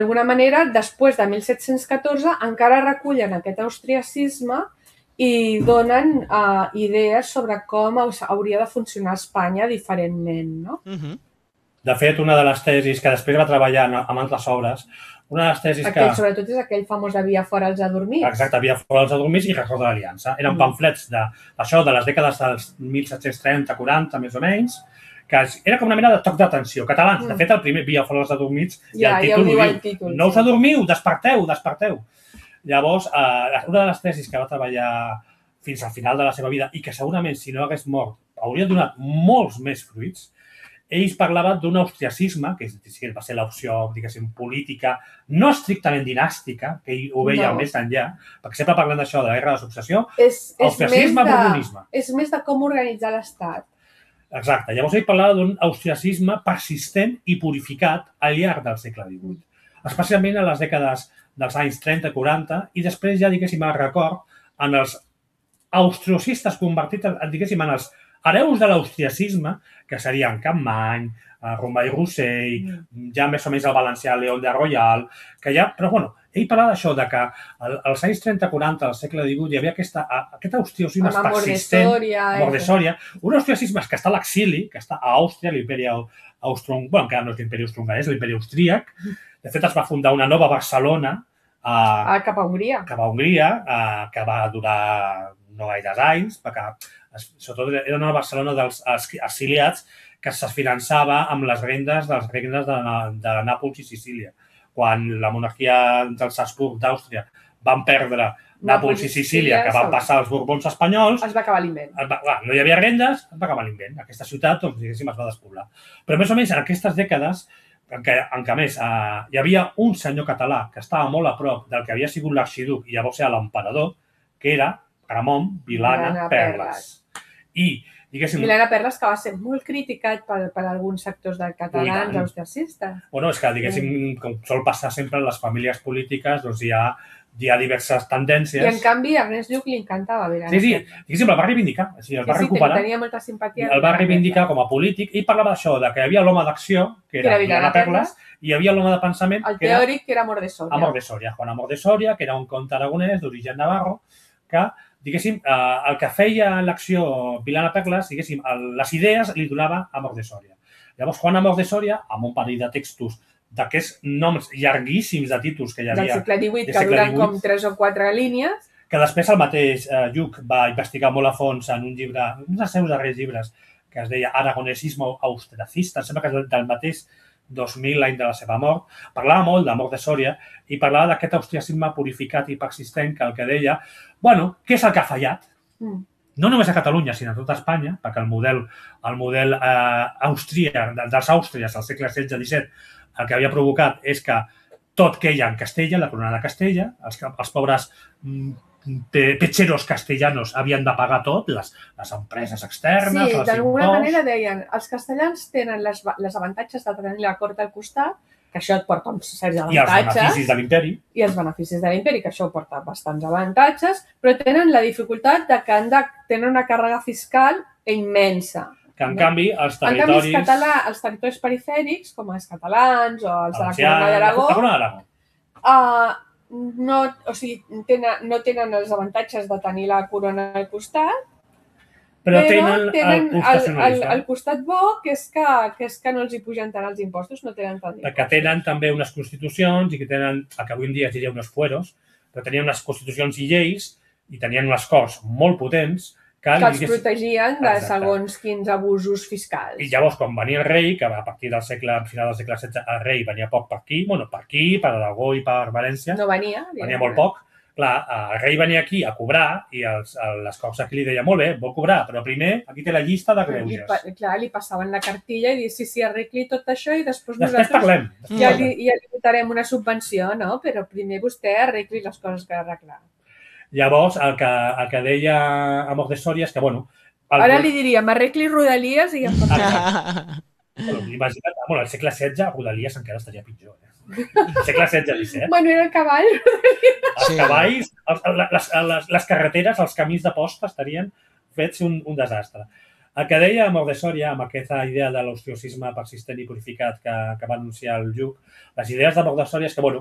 d'alguna manera, després de 1714, encara recullen aquest austriacisme i donen idees sobre com hauria de funcionar Espanya diferentment, no? De fet, una de les tesis que després va treballar amb altres obres, una de les tesis Sobretot és aquell famós de Via fora els adormits. Exacte, Via fora els adormits i Record de l'Aliança. Eren pamflets d'això, de les dècades dels 1730-40, més o menys, que era com una mena de toc d'atenció. Catalans, de fet, el primer Via fora els adormits, i el títol ho diu. No us adormiu, desperteu, desperteu. Llavors, una de les tesis que va treballar fins al final de la seva vida i que segurament, si no hagués mort, hauria donat molts més fruits, ells parlaven d'un austriacisme, que va ser l'opció, diguéssim, política, no estrictament dinàstica, que ell ho veia més enllà, perquè sempre parlen d'això, de la guerra de successió, austriacisme, borbonisme. És més de com organitzar l'Estat. Exacte. Llavors ell parlava d'un austriacisme persistent i purificat al llarg del segle XVIII, especialment a les dècades dels anys 30-40, i després ja, diguéssim, el record en els austriocistes convertits, diguéssim, en els hereus de l'austriacisme, que serien Capmany, Rombay Rossell, ja més o menys el valencià León de Royal, que ja... Però, bueno, ell parlava d'això, de que als anys 30-40 del segle XVIII hi havia aquest austriacisme persistent, mort de Sòria, un austriacisme que està a l'exili, que està a Àustria, l'imperi austro-hongari, bueno, encara no és l'imperi austro-hongari, és l'imperi austríac. De fet, es va fundar una nova Barcelona cap a Hongria, que va durar no gaires anys, perquè sobretot era una Barcelona dels exiliats que se finançava amb les rendes dels regnes de Nàpols i Sicília. Quan la monarquia dels Habsburg d'Àustria van perdre Nàpols i Sicília, que van passar els Borbons espanyols... Es va acabar l'invent. No hi havia rendes, es va acabar l'invent. Aquesta ciutat, doncs, diguéssim, es va despoblar. Però més o menys en aquestes dècades, en què a més hi havia un senyor català que estava molt a prop del que havia sigut l'arxiduc i llavors era l'emperador, que era Ramon Vilana Perles. I, diguéssim... Vilana Perles, que va ser molt criticat per alguns sectors de catalans austriacistes. Bueno, és que, diguéssim, com sol passar sempre en les famílies polítiques, doncs hi ha diverses tendències. I, en canvi, a Ernest Lluch li encantava Vilana Perles. Sí, diguéssim, el va reivindicar. El va recuperar. Tenia molta simpatia. El va reivindicar com a polític i parlava d'això, que hi havia l'home d'acció, que era Vilana Perles, i hi havia l'home de pensament, el teòric, que era Amor de Sòria. Amor de Sòria. Juan Amor de Sòria, que era un conte aragonès d'origen navarro, que diguéssim, el que feia l'acció Vilana Perles, diguéssim, les idees li donava Amor de Sòria. Llavors, Juan Amor de Sòria, amb un parell de textos d'aquests noms llarguíssims de títols que hi havia... Del segle XVIII, que duren com 3 o 4 línies. Que després el mateix Lluch va investigar molt a fons en un llibre, un dels seus darrers llibres, que es deia Aragonesismo austracista, sembla que és del mateix 2000, l'any de la seva mort, parlava molt d'Amor de Sòria i parlava d'aquest austriacisme purificat i persistent que el que deia, bueno, què és el que ha fallat? No només a Catalunya, sinó a tota Espanya, perquè el model austríac dels Àustries al segle XVI-XVII el que havia provocat és que tot queia en Castella, la corona de Castella, els pobres petxeros castellanos havien de pagar tot, les empreses externes, sí, d'alguna manera deien, els castellans tenen les avantatges de tenir la cort al costat, que això et porta uns certs avantatges. I els beneficis de l'imperi. I els beneficis de l'imperi, que això porta bastants avantatges, però tenen la dificultat de que han de tenir una càrrega fiscal immensa. Que, en canvi, els territoris... En canvi, els territoris perifèrics, com els catalans o els de la Corona d'Aragó, no tenen els avantatges de tenir la corona al costat, però tenen el costat bo, que és que no els hi pugen tant els impostos, no tenen tant d'impostos. Que tenen també unes constitucions i que tenen, el que avui en dia es diria unes fueros, però tenien unes constitucions i lleis i tenien unes corts molt potents que els protegien de segons quins abusos fiscals. I llavors, quan venia el rei, que a partir del final del segle XVI, el rei venia poc per aquí, per Aragó i per València. No venia. Venia molt poc. Clar, el rei venia aquí a cobrar i les corts aquí li deien, molt bé, vol cobrar, però primer aquí té la llista de greuges. Clar, li passaven la cartilla i diuen, sí, arregli tot això i després parlem. Ja li votarem una subvenció, no? Però primer vostè arregli les coses que ha d'arreglar. Llavors, el que deia Amor de Sòria és que, bueno... Ara li diríem, arregli Rodalies i ja pot anar. Imagina't, al segle XVI, Rodalies encara estaria pitjor. Al segle XVI-XVII. Bueno, era el cavall. Els cavalls, les carreteres, els camins de posta estarien fets un desastre. El que deia Amor de Sòria, amb aquesta idea de l'ostracisme persistent i purificat que va anunciar el Lluc, les idees d'Amor de Sòria és que, bueno,